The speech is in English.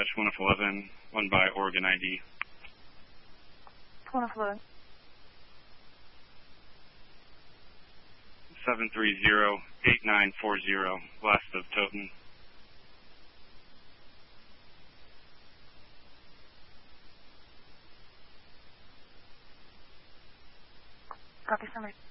1F11, 1 by Oregon ID. 1F11. 730-8940, west of Toten. Copy, summary.